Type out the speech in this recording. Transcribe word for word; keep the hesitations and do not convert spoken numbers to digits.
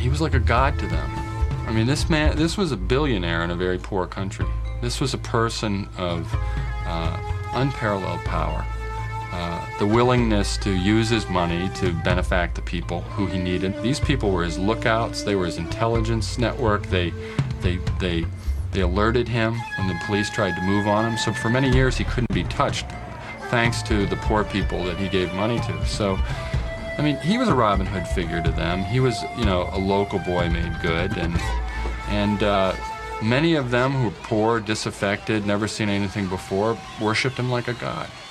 was like a god to them. I mean, this man, this was a billionaire in a very poor country. This was a person of uh, unparalleled power. Uh, the willingness to use his money to benefact the people who he needed. These people were his lookouts. They were his intelligence network. They, they, they, they alerted him when the police tried to move on him. So for many years he couldn't be touched, thanks to the poor people that he gave money to. So, I mean, he was a Robin Hood figure to them. He was, you know, a local boy made good, and and uh, many of them who were poor, disaffected, never seen anything before, worshipped him like a god.